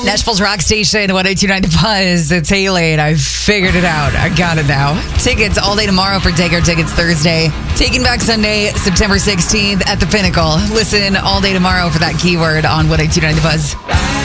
Nashville's rock station, 102.9 The Buzz. It's Haley, and I figured it out. I got it now. Tickets all day tomorrow for Take Our Tickets Thursday. Taking Back Sunday, September 16th at the Pinnacle. Listen all day tomorrow for that keyword on 102.9 The Buzz.